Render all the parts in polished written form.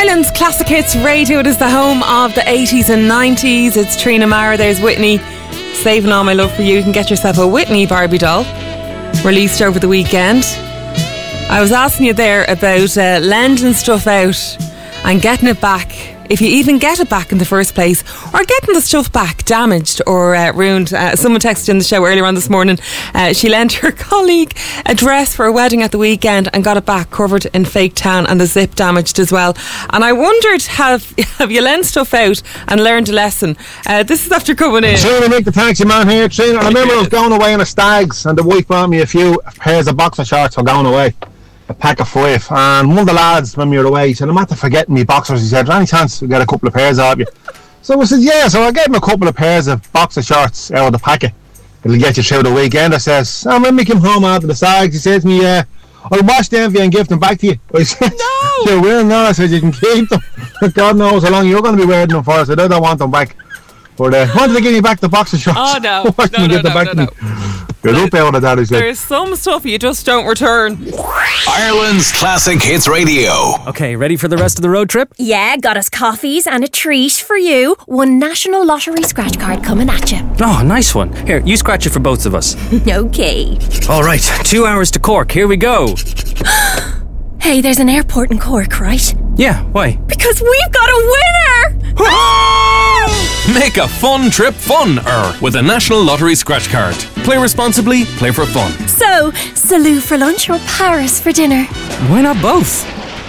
Ireland's Classic Hits Radio. It is the home of the 80s and 90s. It's Trina Mara, there's Whitney. Saving all my love for you. You can get yourself a Whitney Barbie doll, released over the weekend. I was asking you there about lending stuff out and getting it back, if you even get it back in the first place, or getting the stuff back damaged or ruined. Someone texted in the show earlier on this morning. She lent her colleague a dress for a wedding at the weekend and got it back covered in fake tan and the zip damaged as well. And I wondered, have you lent stuff out and learned a lesson? This is after coming in. Trina, make the taxi man here. Trina, I remember I was going away on a Stags and the wife brought me a few pairs of boxer shorts for going away. A pack of 5, and one of the lads when we were away said, I'm after forgetting me boxers. He said, is there any chance we get a couple of pairs of you? So I said, yeah. So I gave him a couple of pairs of boxer shorts out of the packet. It'll get you through the weekend. I says, when we came home after the Stags, he says to me, I'll wash them for you and give them back to you. I said, no, you will not. I said, you can keep them. God knows how long you're going to be wearing them for. I said, I don't want them back. But wanted to give me back the boxer shorts. Oh no, no. Get up out of that, he said. There's some stuff you just don't return. Ireland's Classic Hits Radio. Okay, ready for the rest of the road trip? Yeah, got us coffees and a treat for you. One National Lottery scratch card coming at you. Oh, nice one. Here, you scratch it for both of us. Okay. All right, 2 hours to Cork. Here we go. Hey, there's an airport in Cork, right? Yeah, why? Because we've got a winner! Make a fun trip funner with a National Lottery scratch card. Play responsibly, play for fun. So, Salou for lunch or Paris for dinner? Why not both?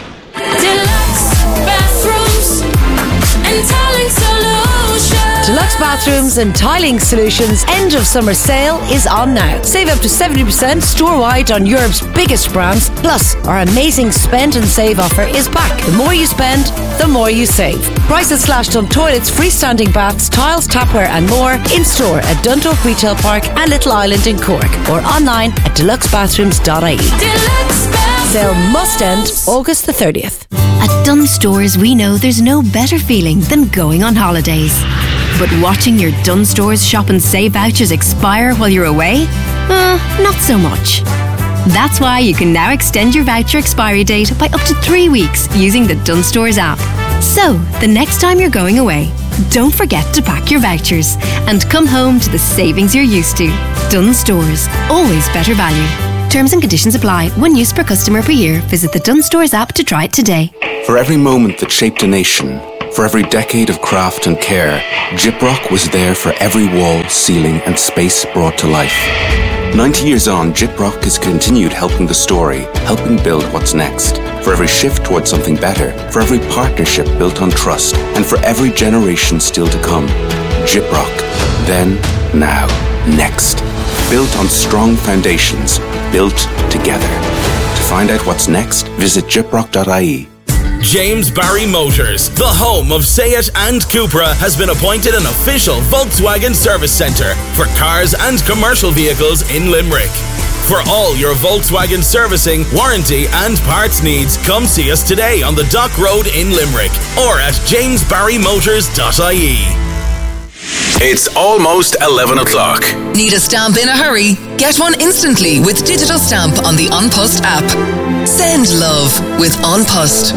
Deluxe bathrooms and tiling solutions. Deluxe Bathrooms and Tiling Solutions end of summer sale is on now. Save up to 70% store-wide on Europe's biggest brands. Plus, our amazing spend and save offer is back. The more you spend, the more you save. Prices slashed on toilets, freestanding baths, tiles, tapware and more in store at Dundalk Retail Park and Little Island in Cork, or online at deluxebathrooms.ie. Deluxe bathrooms. Sale must end August the 30th. At Dunnes Stores, we know there's no better feeling than going on holidays. But watching your Dunnes Stores shop and save vouchers expire while you're away? Not so much. That's why you can now extend your voucher expiry date by up to 3 weeks using the Dunnes Stores app. So, the next time you're going away, don't forget to pack your vouchers and come home to the savings you're used to. Dunnes Stores, always better value. Terms and conditions apply. 1 use per customer per year. Visit the Dunnes Stores app to try it today. For every moment that shaped a nation, for every decade of craft and care, Gyprock was there for every wall, ceiling and space brought to life. 90 years on, Gyprock has continued helping the story, helping build what's next. For every shift towards something better, for every partnership built on trust, and for every generation still to come. Gyprock. Then, now, next. Built on strong foundations, built together. To find out what's next, visit gyprock.ie. James Barry Motors, the home of Seat and Cupra, has been appointed an official Volkswagen service centre for cars and commercial vehicles in Limerick. For all your Volkswagen servicing, warranty and parts needs, come see us today on the Dock Road in Limerick or at jamesbarrymotors.ie. It's almost 11 o'clock. Need a stamp in a hurry? Get one instantly with Digital Stamp on the An Post app. Send love with An Post.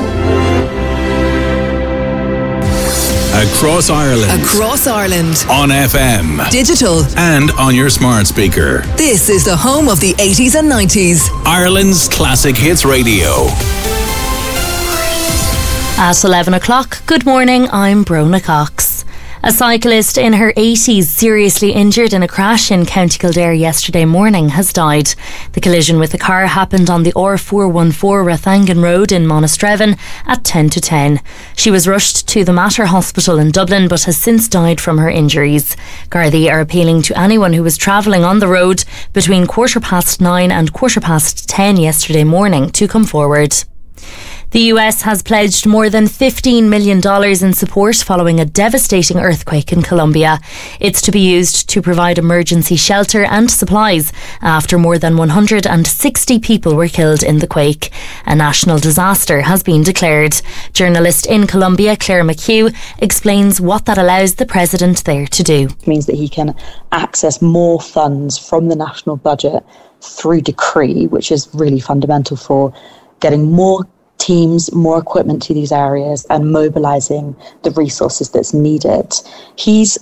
Across Ireland. Across Ireland. On FM. Digital. And on your smart speaker. This is the home of the 80s and 90s. Ireland's Classic Hits Radio. At 11 o'clock, good morning, I'm Brona Cox. A cyclist in her 80s seriously injured in a crash in County Kildare yesterday morning has died. The collision with the car happened on the R414 Rathangan Road in Monastrevin at 10 to 10. She was rushed to the Mater Hospital in Dublin but has since died from her injuries. Gardaí are appealing to anyone who was travelling on the road between 9:15 and 10:15 yesterday morning to come forward. The US has pledged more than $15 million in support following a devastating earthquake in Colombia. It's to be used to provide emergency shelter and supplies after more than 160 people were killed in the quake. A national disaster has been declared. Journalist in Colombia, Claire McHugh, explains what that allows the president there to do. It means that he can access more funds from the national budget through decree, which is really fundamental for getting more teams, more equipment to these areas, and mobilising the resources that's needed. He's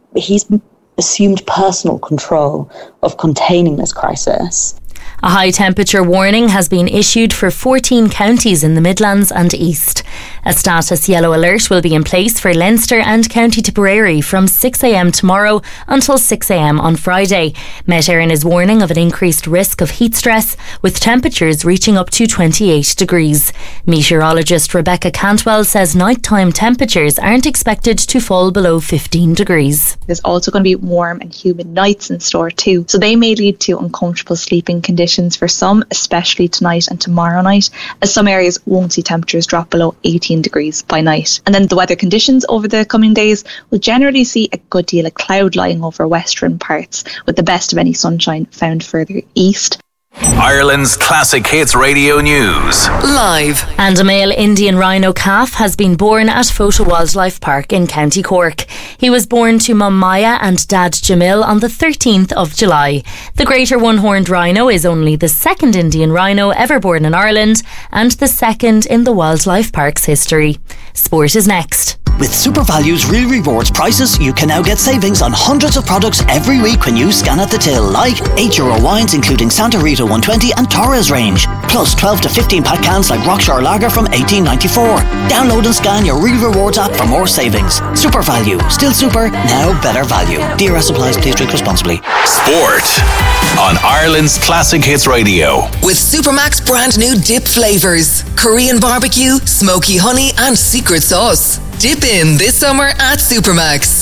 assumed personal control of containing this crisis. A high temperature warning has been issued for 14 counties in the Midlands and East. A status yellow alert will be in place for Leinster and County Tipperary from 6 a.m. tomorrow until 6 a.m. on Friday. Met Éireann is warning of an increased risk of heat stress, with temperatures reaching up to 28 degrees. Meteorologist Rebecca Cantwell says nighttime temperatures aren't expected to fall below 15 degrees. There's also going to be warm and humid nights in store too, so they may lead to uncomfortable sleeping conditions for some, especially tonight and tomorrow night, as some areas won't see temperatures drop below 18 degrees by night. And then the weather conditions over the coming days will generally see a good deal of cloud lying over western parts, with the best of any sunshine found further east. Ireland's Classic Hits Radio News. Live. And a male Indian rhino calf has been born at Fota Wildlife Park in County Cork. He was born to Mum Maya and Dad Jamil on the 13th of July. The greater one-horned rhino is only the second Indian rhino ever born in Ireland and the second in the Wildlife Park's history. Sport is next. With SuperValue's Real Rewards prices, you can now get savings on hundreds of products every week when you scan at the till, like €8 wines including Santa Rita 120 and Torres range, plus 12 to 15 pack cans like Rockshore Lager from 1894. Download and scan your Real Rewards app for more savings. SuperValue, still super, now better value. DRS applies, please drink responsibly. Sport on Ireland's Classic Hits Radio. With Supermax brand new dip flavours, Korean barbecue, smoky honey and secret sauce. Dip in this summer at Supermax.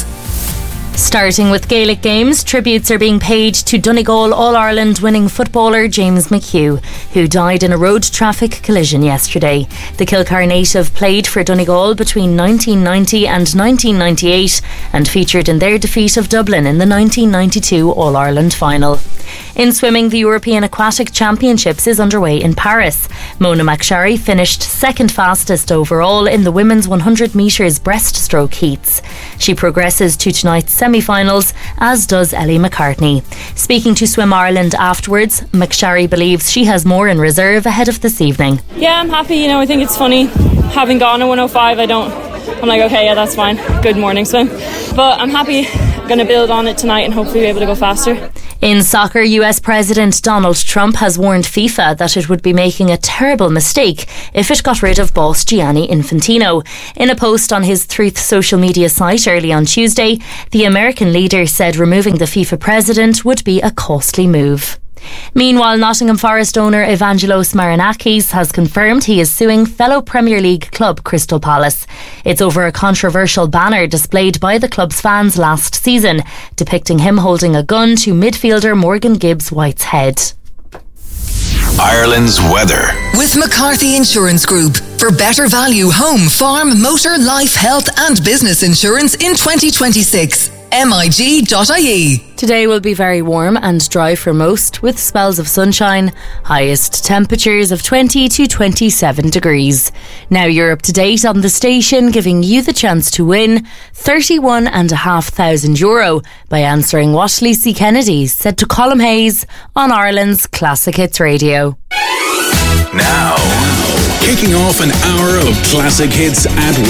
Starting with Gaelic games, tributes are being paid to Donegal All-Ireland winning footballer James McHugh, who died in a road traffic collision yesterday. The Kilcar native played for Donegal between 1990 and 1998 and featured in their defeat of Dublin in the 1992 All-Ireland final. In swimming, the European Aquatic Championships is underway in Paris. Mona McSharry finished second fastest overall in the women's 100 metres breaststroke heats. She progresses to tonight's semi-finals, as does Ellie McCartney. Speaking to Swim Ireland afterwards, McSharry believes she has more in reserve ahead of this evening. Yeah, I'm happy. I think it's funny. Having gone a 105, I'm like, okay, yeah, that's fine. Good morning swim. But I'm happy. I'm going to build on it tonight and hopefully be able to go faster. In soccer, US President Donald Trump has warned FIFA that it would be making a terrible mistake if it got rid of boss Gianni Infantino. In a post on his Truth social media site early on Tuesday, the American leader said removing the FIFA president would be a costly move. Meanwhile, Nottingham Forest owner Evangelos Marinakis has confirmed he is suing fellow Premier League club Crystal Palace. It's over a controversial banner displayed by the club's fans last season, depicting him holding a gun to midfielder Morgan Gibbs White's head. Ireland's weather. With McCarthy Insurance Group. For better value home, farm, motor, life, health and business insurance in 2026. MIG.ie. Today will be very warm and dry for most, with spells of sunshine, highest temperatures of 20 to 27 degrees. Now you're up to date on the station, giving you the chance to win €31,500 by answering what Lacey Kennedy said to Colm Hayes on Ireland's Classic Hits Radio. Now, kicking off an hour of classic hits at